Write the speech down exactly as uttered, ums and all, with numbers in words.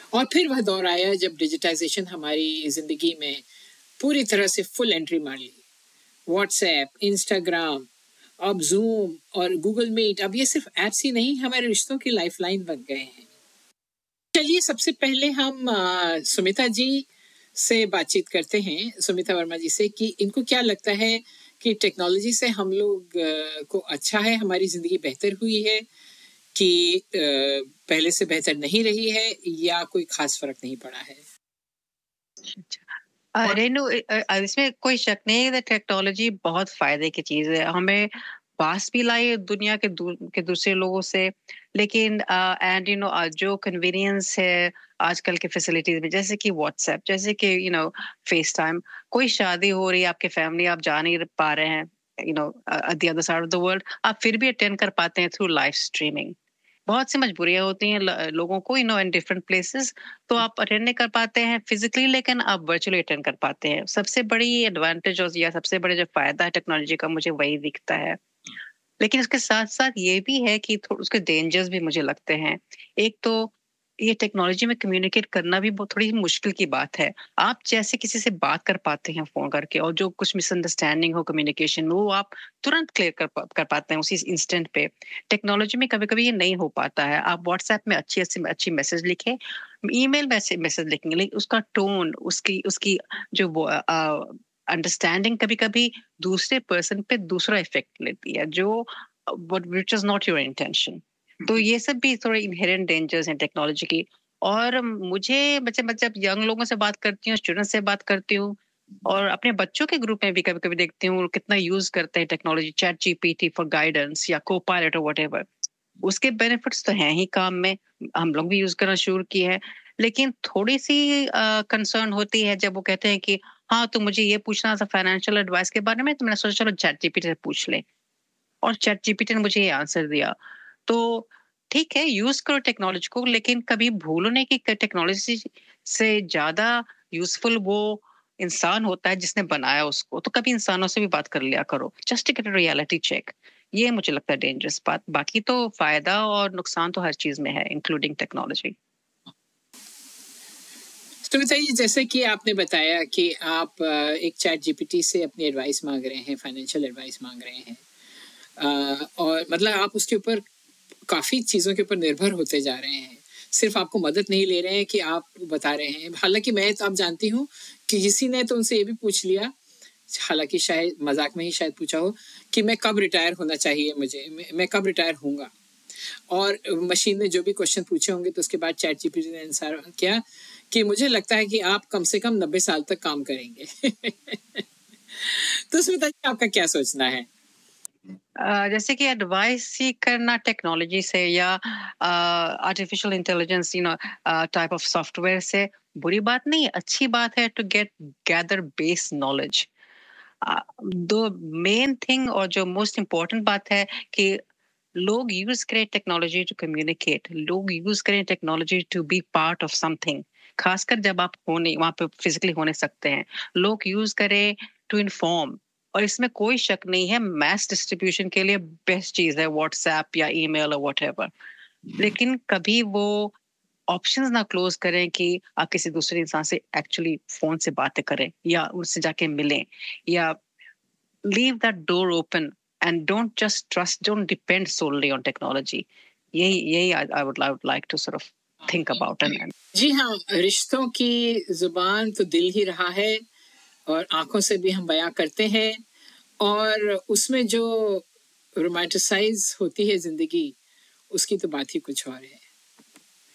और फिर वह दौर आया जब डिजिटाइजेशन हमारी ज़िंदगी में पूरी तरह से फुल एंट्री मार ली। व्हाट्सएप, इंस्टाग्राम, अब जूम और गूगल मीट, अब ये सिर्फ ऐप्स ही नहीं, हमारे रिश्तों की लाइफलाइन बन गए हैं। चलिए सबसे पहले हम आ, सुमिता जी से बातचीत करते हैं, सुमिता वर्मा जी से, कि इनको क्या लगता है कि टेक्नोलॉजी से हम लोग आ, को अच्छा है, हमारी ज़िंदगी बेहतर हुई है कि आ, पहले से बेहतर नहीं रही है, या कोई खास फर्क नहीं पड़ा है? अ, रेनू अ, अ, इसमें कोई शक नहीं है कि टेक्नोलॉजी बहुत फ़ायदे की चीज़ है। हमें पास भी लाई है दुनिया के दूर के दूसरे लोगों से, लेकिन अ, एंड यू नो अ, जो कन्वीनियंस है आजकल के फैसिलिटीज़ में, जैसे कि व्हाट्सएप, जैसे कि यू नो फेस टाइम, कोई शादी हो रही है आपकी फैमिली, आप जा नहीं पा रहे हैं, you know at the other side of the world, आप फिर भी अटेंड कर पाते हैं थ्रू लाइव स्ट्रीमिंग। बहुत सी मजबूरियाँ होती हैं ल लोगों को, you know in different places, तो आप अटेंड नहीं कर पाते हैं फिज़िकली, लेकिन आप वर्चुअली अटेंड कर पाते हैं। सबसे बड़ी एडवांटेज और या सबसे बड़ा जो फ़ायदा है टेक्नोलॉजी का, मुझे वही दिखता है। लेकिन इसके साथ-साथ ये भी है कि थो उसके डेंजर्स भी मुझे लगते हैं। एक तो ये टेक्नोलॉजी में कम्युनिकेट करना भी बहुत थोड़ी मुश्किल की बात है। आप जैसे किसी से बात कर पाते हैं फ़ोन करके, और जो कुछ मिसअंडरस्टैंडिंग हो कम्युनिकेशन में, वो आप तुरंत क्लियर कर पा कर पाते हैं उसी इंस्टेंट पे। टेक्नोलॉजी में कभी-कभी ये नहीं हो पाता है। आप व्हाट्सएप में अच्छी अच्छी अच्छी मैसेज लिखें, ईमेल में ऐसे मैसेज लिखेंगे, लेकिन उसका टोन, उसकी उसकी जो वो अ, अंडरस्टैंडिंग कभी-कभी दूसरे पर्सन पे दूसरा इफ़ेक्ट लेती है, जो what which is not your intention. तो ये सब भी थोड़े इनहेरेंट डेंजर्स हैं टेक्नोलॉजी की। और मुझे बच्चे मैं जब यंग लोगों से बात करती हूँ, स्टूडेंट्स से बात करती हूँ, और अपने बच्चों के ग्रुप में भी कभी-कभी देखती हूँ कितना यूज़ करते हैं technology, chat GPT for guidance या कोपायलट और व्हाटएवर। उसके बेनिफिट्स तो हैं ही काम में, हम लोग भी यूज़ करना शुरू किए हैं। लेकिन थोड़ी-सी अ, कंसर्न होती है जब वो कहते हैं कि हाँ, तो मुझे ये पूछना था फाइनेंशियल एडवाइस के बारे में, तो मैंने सोचा चलो चैट जीपीटी से पूछ लें, और चैट जीपीटी ने मुझे ये आंसर दिया। तो ठीक है, यूज़ करो टेक्नोलॉजी को, लेकिन कभी भूलो नहीं कि क टेक्नोलॉजी से ज़्यादा यूज़फुल वो इंसान होता है जिसने बनाया उसको। तो कभी इंसानों से भी बात कर लिया करो, just to get a reality check. ये मुझे लगता है डेंजरस बात। बाकी तो फ़ायदा और नुकसान तो हर चीज़ में है, इंक्लूडिंग टेक्नोलॉजी। तो बताइए, जैसे कि आपने बताया कि आप अ, एक चैट जीपीटी से अपनी एडवाइस मांग रहे हैं, फाइनेंशियल एडवाइस मांग रहे हैं, अ, और मतलब आप उसके ऊपर काफ़ी चीज़ों के ऊपर निर्भर होते जा रहे हैं। सिर्फ आपको मदद नहीं ले रहे हैं कि आप बता रहे हैं। हालाँकि मैं तो आप जानती हूँ कि किसी ने तो उनसे ये भी पूछ लिया, हालाँकि शायद मज़ाक में ही शायद पूछा हो, कि मैं कब रिटायर होना चाहिए मुझे, मैं मैं कब रिटायर होऊँगा? और मशीन ने जो भी क्वेश्चन पूछे होंगे, तो उसके बाद चैट जीपीटी ने आंसर किया कि मुझे लगता है कि आप कम से कम नब्बे साल तक काम करेंगे। तो उसमें बताइए आपका क्या सोचना है? अ, जैसे कि एडवाइस सीख करना टेक्नोलॉजी से या artificial intelligence, you know type of software से बुरी बात नहीं है, अच्छी बात है to get gather base knowledge. दो मेन थिंग और जो मोस्ट इम्पोर्टेंट बात है कि लोग यूज करें टेक्नोलॉजी टू कम्युनिकेट, लोग यूज करें technology to be part of something, खासकर जब आप होने वहां पे फिजिकली होने सकते हैं। लोग यूज करें टू इन्फॉर्म, और इसमें कोई शक नहीं है मैस डिस्ट्रीब्यूशन के लिए बेस्ट चीज है व्हाट्सएप या ईमेल और व्हाटएवर। लेकिन कभी वो ऑप्शंस ना क्लोज करें कि आप किसी दूसरे इंसान से एक्चुअली फोन से बातें करें या उनसे जाके मिलें, या leave that door open and don't just trust, don't depend solely on technology. यही यही I, I would I would like to sort of think about and, and जी हाँ, रिश्तों की जुबान तो दिल ही रहा है, और आंखों से भी हम बयां करते हैं, और उसमें जो रोमांटिसाइज होती है जिंदगी, उसकी तो बात ही कुछ और है।